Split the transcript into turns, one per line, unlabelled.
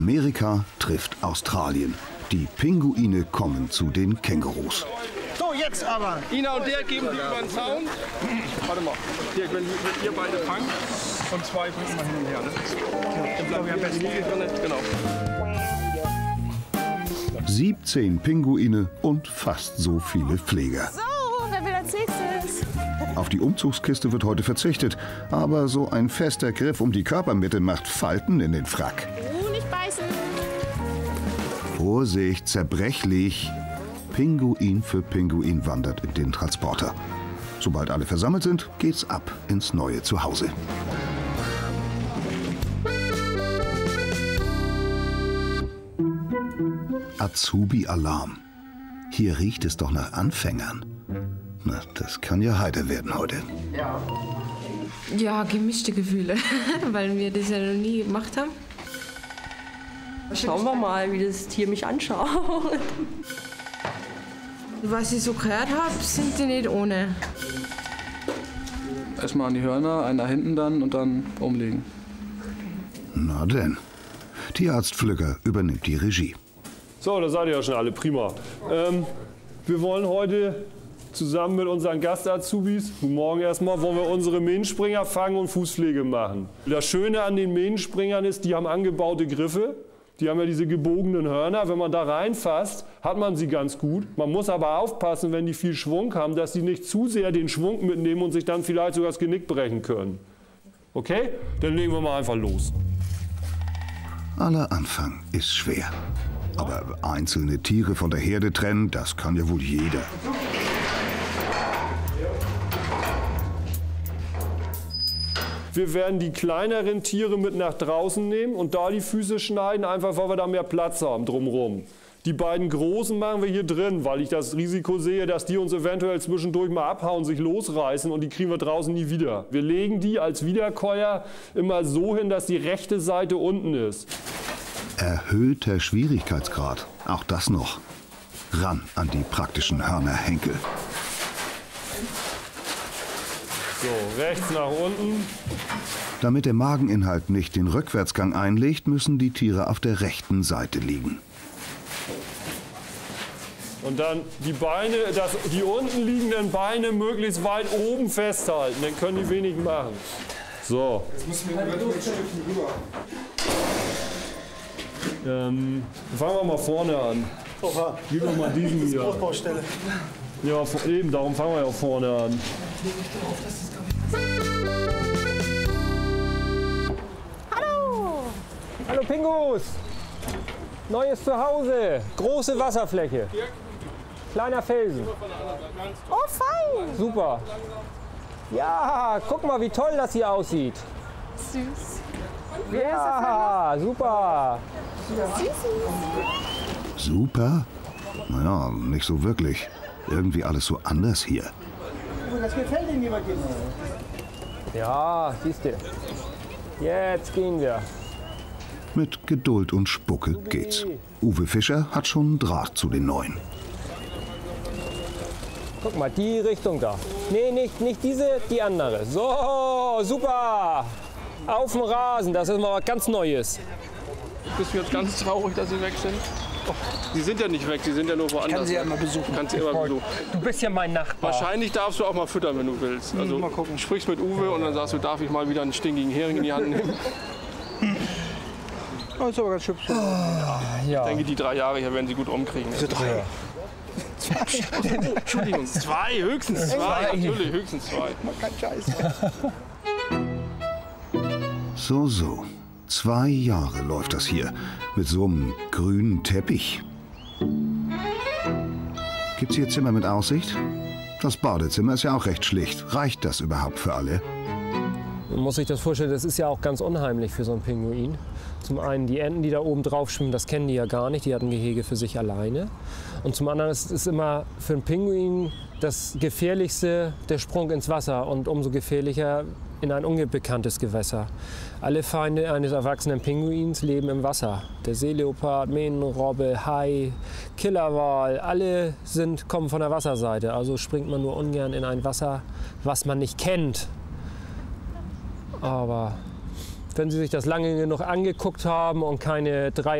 Amerika trifft Australien. Die Pinguine kommen zu den Kängurus.
So, jetzt aber.
Ina und der geben die über den Zaun. Warte mal. Hier, wenn ihr beide fangt und zwei bringen mal hin und her. Dann bleiben wir am besten drin. Genau.
17 Pinguine und fast so viele Pfleger.
So, wer will als nächstes?
Auf die Umzugskiste wird heute verzichtet. Aber so ein fester Griff um die Körpermitte macht Falten in den Frack.
Nicht beißen.
Vorsicht, zerbrechlich. Pinguin für Pinguin wandert in den Transporter. Sobald alle versammelt sind, geht's ab ins neue Zuhause. Azubi-Alarm. Hier riecht es doch nach Anfängern. Na, das kann ja heiter werden heute.
Ja, gemischte Gefühle, weil wir das ja noch nie gemacht haben.
Schauen wir mal, wie das Tier mich anschaut.
Was ich so gehört habe, sind die nicht ohne.
Erstmal an die Hörner, einen nach hinten dann und dann umlegen.
Na denn. Tierarzt Flügger übernimmt die Regie.
So, da seid ihr ja schon alle prima. Wir wollen heute zusammen mit unseren Gast-Azubis, guten Morgen erstmal, wollen wir unsere Mähenspringer fangen und Fußpflege machen. Das Schöne an den Mähenspringern ist, die haben angebaute Griffe. Die haben ja diese gebogenen Hörner. Wenn man da reinfasst, hat man sie ganz gut. Man muss aber aufpassen, wenn die viel Schwung haben, dass sie nicht zu sehr den Schwung mitnehmen und sich dann vielleicht sogar das Genick brechen können. Okay? Dann legen wir mal einfach los.
Aller Anfang ist schwer. Aber einzelne Tiere von der Herde trennen, das kann ja wohl jeder.
Wir werden die kleineren Tiere mit nach draußen nehmen und da die Füße schneiden, einfach weil wir da mehr Platz haben drumherum. Die beiden großen machen wir hier drin, weil ich das Risiko sehe, dass die uns eventuell zwischendurch mal abhauen, sich losreißen und die kriegen wir draußen nie wieder. Wir legen die als Wiederkäuer immer so hin, dass die rechte Seite unten ist.
Erhöhter Schwierigkeitsgrad, auch das noch. Ran an die praktischen Hörnerhenkel.
So, rechts nach unten.
Damit der Mageninhalt nicht den Rückwärtsgang einlegt, müssen die Tiere auf der rechten Seite liegen.
Und dann die Beine, die unten liegenden Beine möglichst weit oben festhalten, dann können die wenig machen. So. Jetzt müssen wir ein Stückchen rüber. Fangen wir mal vorne an. Gib doch mal diesen hier.
Großbaustelle.
Ja, eben, darum fangen wir ja vorne an.
Hallo!
Hallo Pingus! Neues Zuhause, große Wasserfläche, kleiner Felsen.
Oh, fein!
Super! Ja, guck mal, wie toll das hier aussieht.
Süß.
Ja, super!
Super? Naja, nicht so wirklich. Irgendwie alles so anders hier.
Das gefällt Ihnen, lieber Kinder.
Ja, siehst du. Jetzt gehen wir.
Mit Geduld und Spucke geht's. Uwe Fischer hat schon einen Draht zu den Neuen.
Guck mal, die Richtung da. Nee, nicht diese, die andere. So, super! Auf dem Rasen, das ist mal was ganz Neues.
Bist du jetzt ganz traurig, dass sie weg sind? Oh, die sind ja nicht weg, die sind ja nur woanders.
Kann sie ja immer besuchen.
Kannst sie immer besuchen.
Du bist ja mein Nachbar.
Wahrscheinlich darfst du auch mal füttern, wenn du willst. Also
mal gucken.
sprichst mit Uwe und dann sagst du, darf ich mal wieder einen stinkigen Hering in die Hand nehmen?
Oh, ist aber ganz hübsch.
Ich denke, die 3 Jahre hier werden sie gut rumkriegen.
Diese 3 Jahre.
Entschuldigung, 2, höchstens 2. Natürlich, höchstens 2.
Kein Scheiß.
So. 2 Jahre läuft das hier. Mit so einem grünen Teppich. Gibt's hier Zimmer mit Aussicht? Das Badezimmer ist ja auch recht schlicht. Reicht das überhaupt für alle?
Man muss sich das vorstellen, das ist ja auch ganz unheimlich für so einen Pinguin. Zum einen die Enten, die da oben drauf schwimmen, das kennen die ja gar nicht, die hatten Gehege für sich alleine. Und zum anderen ist es immer für einen Pinguin das Gefährlichste der Sprung ins Wasser und umso gefährlicher in ein unbekanntes Gewässer. Alle Feinde eines erwachsenen Pinguins leben im Wasser. Der Seeleopard, Mähnenrobbe, Hai, Killerwal, alle kommen von der Wasserseite. Also springt man nur ungern in ein Wasser, was man nicht kennt. Aber Wenn Sie sich das lange genug angeguckt haben und keine 3